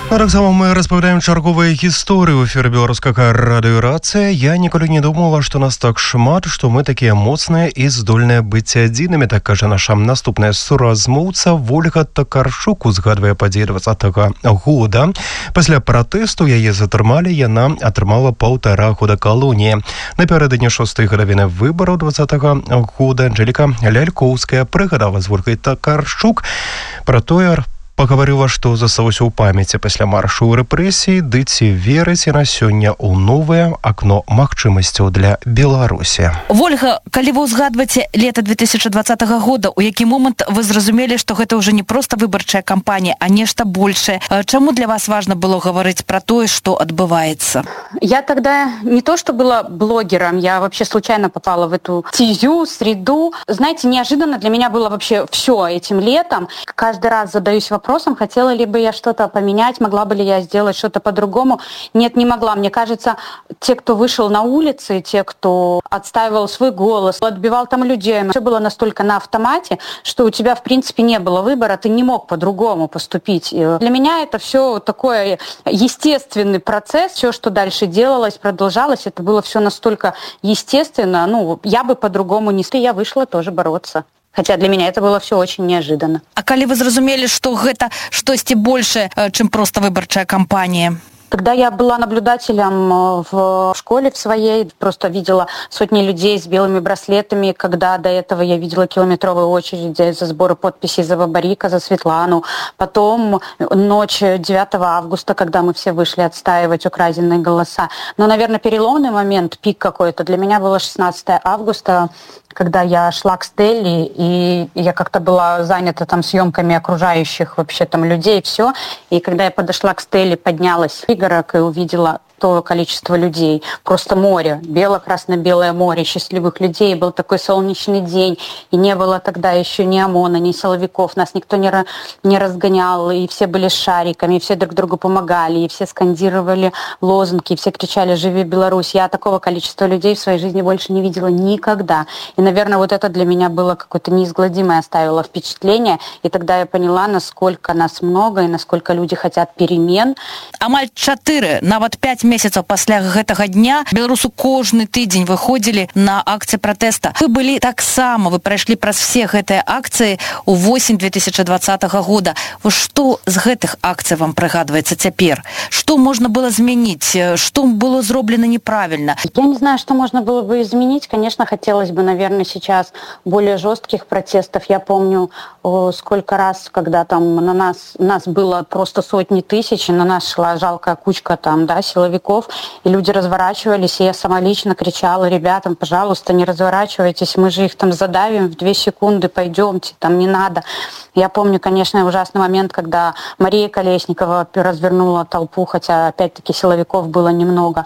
Так само мы распавядаем чарговыя гісторыі ў эфіры беларускага радыёрацыя. Я ніколі не думала, што нас так шмат, што мы такія моцныя і здольныя быць адзінымі, так кажа наша наступная суразмоўца Вольга Такарчук, узгадвае падзеі 20-го года. Пасля пратэсту яе затрымалі, яна атрымала 1,5 года калоніі. Напярэдадні 6-й гадавіны выбараў 20-го года Анжэліка Лялькоўская прыгадала з Вольгай Такарчук пра тое, пагаварыла, што засталося ў памяці пасля маршу рэпрэсій, ды ці верыць яна сёння ў новае акно магчымасцяў для Беларусі. Вольга, калі вы ўзгадваеце лета 2020 года, у які момант вы зразумелі, што гэта ўжо не проста выбарчая кампанія, а нешта большее? Чаму для вас важна было гаварыць пра тое, што адбываецца? Я тогда не то, что была блогером, я вообще случайно попала в эту стезю, среду. Знаете, неожиданно для меня было вообще все этим летом. Каждый раз задаюсь вопросом, хотела ли бы я что-то поменять, могла бы ли я сделать что-то по-другому. Нет, не могла. Мне кажется, те, кто вышел на улицы, те, кто отстаивал свой голос, отбивал там людей, все было настолько на автомате, что у тебя, в принципе, не было выбора, ты не мог по-другому поступить. И для меня это все такой естественный процесс. Все, что дальше делалось, продолжалось, это было все настолько естественно. Ну, я бы по-другому не смогла, я вышла тоже бороться. Хотя для меня это было все очень неожиданно. А калі вы зразумелі, што гэта штосьці большее, чым проста выбарчая кампанія? Когда я была наблюдателем в школе в своей, просто видела сотни людей с белыми браслетами, когда до этого я видела километровые очереди за сборы подписей за Бабарика, за Светлану. Потом ночь 9 августа, когда мы все вышли отстаивать украденные голоса. Но, наверное, переломный момент, пик какой-то для меня было 16 августа, когда я шла к Стелле, и я как-то была занята там съемками окружающих вообще там людей, все. И когда я подошла к Стелле, поднялась в пригорок и увидела то количество людей, просто море, бело-красно-белое море счастливых людей. Был такой солнечный день, и не было тогда еще ни ОМОНа, ни силовиков, нас никто не разгонял, и все были с шариками, и все друг другу помогали, и все скандировали лозунги, и все кричали «Живи Беларусь!». Я такого количества людей в своей жизни больше не видела никогда. И, наверное, вот это для меня было какое-то неизгладимое, оставило впечатление, и тогда я поняла, насколько нас много, и насколько люди хотят перемен. Амаль 4, нават 5 месяцаў пасля гэтага дня беларусу кожны тыдзень выходзілі на акцыі пратэста. Вы былі таксама, вы прайшлі праз все гэтыя акцыі ў восень 2020 года. Што з гэтых акцый вам прыгадваецца цяпер? Што можна было змяніць? Што было зроблена неправильно? Я не знаю, что можно было бы изменить. Конечно, хотелось бы, наверное, сейчас более жестких протестов. Я помню, сколько раз, когда там нас было просто сотни тысяч, и на нас шла жалкая кучка там, да, силовиков, и люди разворачивались, и я сама лично кричала ребятам: пожалуйста, не разворачивайтесь, мы же их там задавим в 2 секунды, пойдемте, там не надо. Я помню, конечно, ужасный момент, когда Мария Колесникова развернула толпу, хотя, опять-таки, силовиков было немного.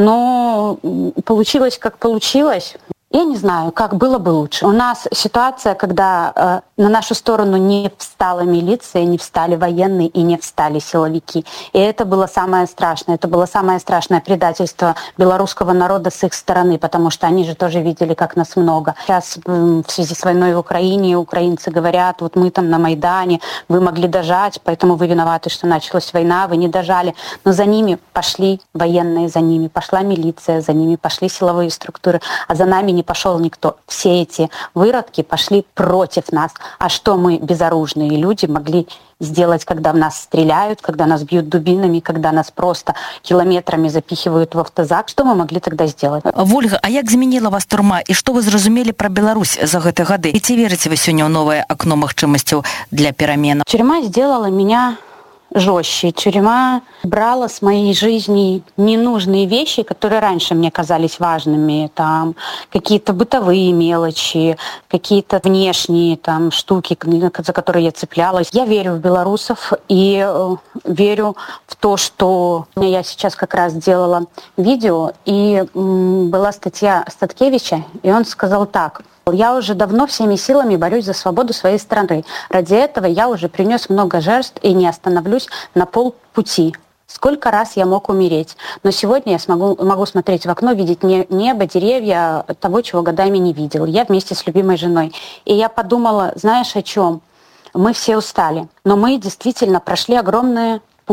Но получилось, как получилось. Я не знаю, как было бы лучше. У нас ситуация, когда на нашу сторону не встала милиция, не встали военные и не встали силовики. И это было самое страшное. Это было самое страшное предательство белорусского народа с их стороны, потому что они же тоже видели, как нас много. Сейчас в связи с войной в Украине украинцы говорят: вот мы там на Майдане, вы могли дожать, поэтому вы виноваты, что началась война, вы не дожали. Но за ними пошли военные, за ними пошла милиция, за ними пошли силовые структуры, а за нами не пошел никто. Все эти выродки пошли против нас. А что мы, безоружные люди, могли сделать, когда в нас стреляют, когда нас бьют дубинами, когда нас просто километрами запихивают в автозак? Что мы могли тогда сделать? Вольга, а як змяніла вас турма, і што вы зразумелі пра Беларусь за гэтыя гады? І ці верыце вы сёння ў новае акно магчымасцяў для перамен? Тюрьма сделала меня жестче. Тюрьма брала с моей жизни ненужные вещи, которые раньше мне казались важными. Там какие-то бытовые мелочи, какие-то внешние там штуки, за которые я цеплялась. Я верю в белорусов и верю в то, что я сейчас как раз делала видео, и была статья Статкевича, и он сказал так: я уже давно всеми силами борюсь за свободу своей страны. Ради этого я уже принес много жертв и не остановлюсь на полпути. Сколько раз я мог умереть. Но сегодня я могу смотреть в окно, видеть небо, деревья, того, чего годами не видел. Я вместе с любимой женой. И я подумала, знаешь, о чем? Мы все устали, но мы действительно прошли огромный путь.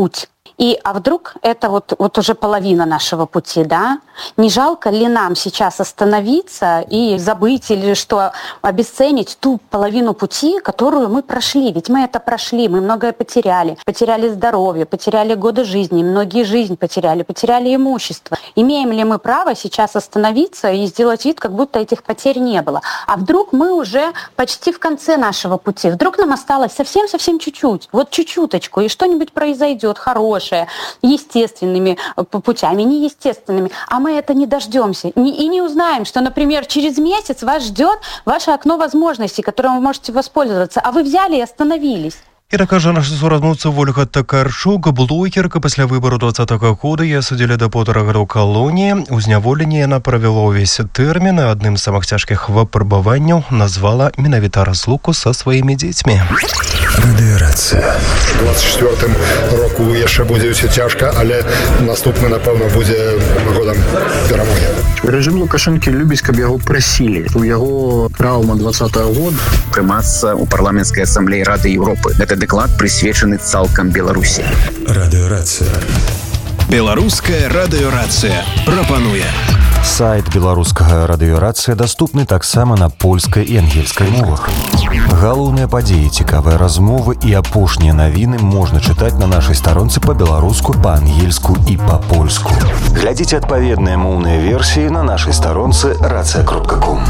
А вдруг это вот уже половина нашего пути, да? Не жалко ли нам сейчас остановиться и забыть или что, обесценить ту половину пути, которую мы прошли? Ведь мы это прошли, мы многое потеряли. Потеряли здоровье, потеряли годы жизни, многие жизнь потеряли имущество. Имеем ли мы право сейчас остановиться и сделать вид, как будто этих потерь не было? А вдруг мы уже почти в конце нашего пути? Вдруг нам осталось совсем-совсем чуть-чуть, вот чуть-чуточку, и что-нибудь произойдет хорошее, естественными путями, неестественными, а мы это не дождемся и не узнаем, что, например, через месяц вас ждет ваше окно возможностей, которым вы можете воспользоваться, а вы взяли и остановились. І так каже наша суразмовця Ольга Такарчук, блогерка після вибору 20-го года її судили до 1,5 года колонії. У зняволенні вона провела увесь термін, а одним з самих тяжких випробувань назвала менавіта разлуку со своїми дітьми. Радыёрацыя. 24-м року яшчэ будзе ўсё цяжка, але наступны, напэўна, будзе годам перамогі. Рэжым Лукашэнкі любіць, каб яго прасілі. У яго траўма 20-го года прымацца ў парламенцкай асамблеі Рады Еўропы. Гэта даклад прысвечаны цалкам Беларусі. Радыёрацыя. Беларуская радыёрацыя прапануе. Сайт беларускага радыёрацыя даступны таксама на польскай і ангельскай мовах. Галоўныя падзеі, цікавыя размовы і апошнія навіны можна чытаць на нашай старонцы па-беларуску, па-ангельску і па-польску. Глядзіце адпаведныя моўныя версіі на нашай старонцы racja.com.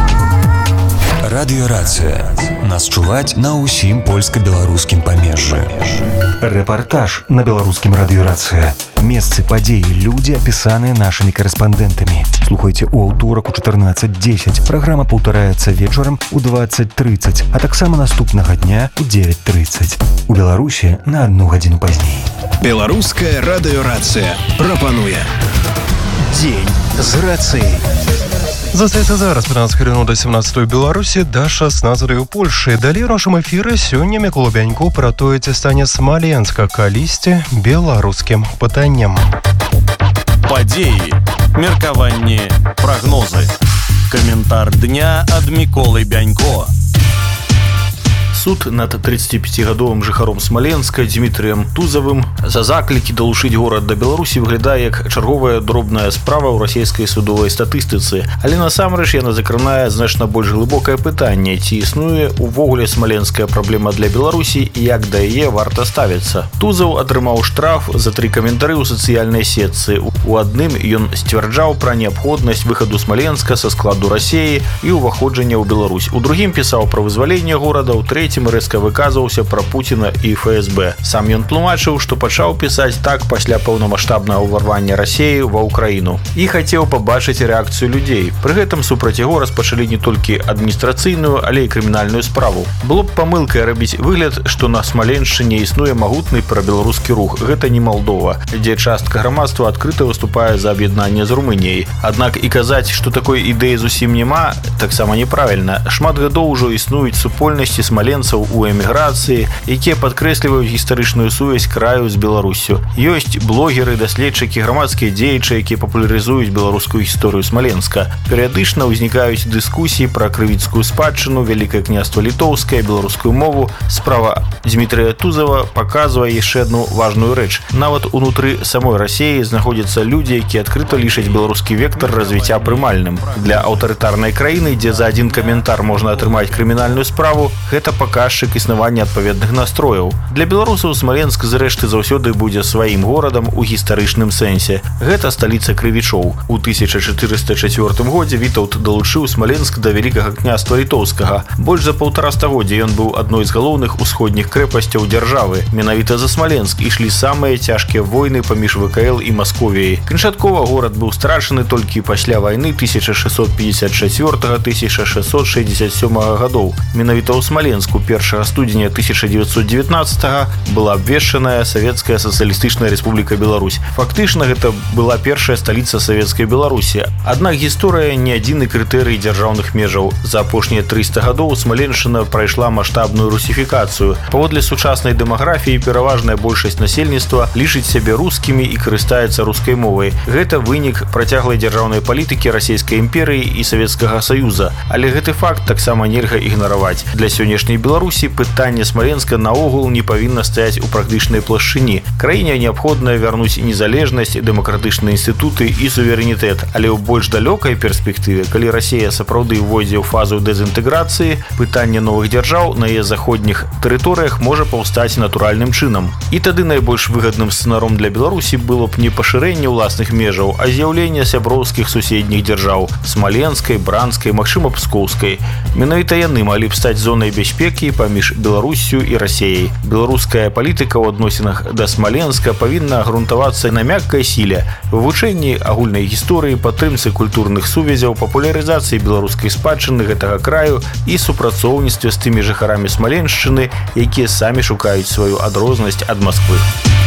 Радыёрацыя. Нас чуваць на ўсім польска-беларускім памежжы. Рэпартаж на беларускім радыёрацыя. Месцы, падзеі, людзі, апісаныя нашымі корэспандэнтамі. Слухайце ў аўторак у 14:10. Праграма паўтараецца вечарам у 20:30, а таксама наступнага дня у 9:30. У Беларусі на 1 гадзіну пазней. Беларуская радыёрацыя прапануе. Дзень з рацыяй. Застаецца зараз 15 хвілін до 17-й у Беларусі, до 16-й у Польшы. Далей у нашым эфіры сёння Мікола Бянько пра тое, ці стане Смаленска калісьці беларускім пытаннем. Падзеі, меркаванні, прагнозы. Каментар дня ад Міколы Бянько. Суд над 35-гадовым жыхаром Смаленска Дмітрыем Тузавым за заклікі далучыць горад да Беларусі выглядае як чарговая дробная справа ў расійскай судовай статыстыцы. Але насамрэч яна закранае значна больш глыбокае пытанне, ці існуе увогуле смаленская праблема для Беларусі і як да яе варта ставіцца. Тузаў атрымаў штраф за 3 каментары ў сацыяльнай сетцы. У адным ён сцвярджаў пра неабходнасць выхаду Смаленска са складу Расіі і ўваходжання ў Беларусь. У другім пісаў пра вызваленне горада, у трэцім рэзка выказваўся пра Пуціна і ФСБ. Сам ён тлумачыў, што пачаў пісаць так пасля паўнамаштабнага ўварвання Расіі ва ўкраіну і хацеў пабачыць рэакцыю людзей. Пры гэтым супраць яго распачалі не толькі адміністрацыйную, але і крымінальную справу. Было б памылкай рабіць выгляд, што на Смаленшчыне існуе магутны прабеларускі рух. Гэта не Малдова, дзе частка грамадства адкрыта выступае за аб'яднанне з Румыніяй. Аднак і казаць, што такой ідэі зусім няма, таксама неправільна. Шмат гадоў ужо існуюць супольнасці смаленцаў у эміграцыі, якія падкрэсліваюць гістарычную сувязь краю з Беларуссю. Ёсць блогеры, даследчыкі, грамадскія дзеячы, якія папулярызуюць беларускую гісторыю Смаленска. Перыядычна ўзнікаюць дыскусіі пра крывіцкую спадчыну, Вялікае княства літоўскае, беларускую мову. Справа Дмітрыя Тузава паказвае яшчэ адну важную рэч. Нават унутры самой Расіі знаходзяцца людзі, якія адкрыта лічаць беларускі вектар развіцця прымальным. Для аўтарытарнай краіны, дзе за адзін каментар можна атрымаць крымінальную справу, гэта паказчык існавання адпаведных настрояў. Для беларусаў Смаленск зрэшты заўсёды будзе сваім горадам у гістарычным сэнсе. Гэта сталіца крывічоў. У 1404 годзе Вітаўт далучыў Смаленск да Вялікага княства літоўскага. Больш за 1,5 стагоддзя ён быў адной з галоўных усходніх крэпасцяў дзяржавы. Менавіта за Смаленск ішлі самыя цяжкія войны паміж ВКЛ і Масковіяй. Канчаткова горад быў страчаны толькі пасля вайны 1654-1667 гадоў. Менавіта ў Смаленску 1 студзеня 1919 была абвешчаная Савецкая сацыялістычная рэспубліка Беларусь. Фактычна гэта была першая сталіца савецкай Беларусі. Аднак гісторыя не адзіны крытэрый дзяржаўных межаў. За апошнія 300 гадоў Смаленшчына прайшла маштабную русіфікацыю. Па Паводле сучаснай дэмаграфіі пераважная большасць насельніцтва лічыць сябе рускімі і карыстаецца рускай мовай. Гэта вынік працяглай дзяржаўнай палітыкі расійскай імперыі і Савецкага Саюза. Але гэты факт таксама нельга ігнараваць. Для сённяшняй Беларусі пытанне Смаленска наогул не павінна стаяць у практычнай плашчыні. Краіне неабходна вярнуць незалежнасць, дэмакратычныя інстытуты і суверэнітэт. Але ў больш далёкай перспектыве, калі Расія сапраўды ўвойдзе ў фазу дэзінтэграцыі, пытанне новых дзяржаў на яе заходніх тэрыторыях можа паўстаць натуральным чынам. І тады найбольш выгадным сцэнаром для Беларусі было б не пашырэнне ўласных межаў, а з'яўленне сяброўскіх суседніх дзяржаў – Смаленскай, Бранскай, магчыма, Пскоўскай. Менавіта яны маглі б стаць зонай бяспекі паміж Беларуссю і Расіяй. Беларуская палітыка ў адносінах да Смаленска павінна грунтавацца на мяккай сіле, вывучэнні агульнай гісторыі, падтрымцы культурных сувязяў, папулярызацыі беларускай спадчыны гэтага краю і супрацоўніцтве з тымі жыхарамі Смаленшчыны, якія самі шукаюць сваю адрознасць ад Масквы.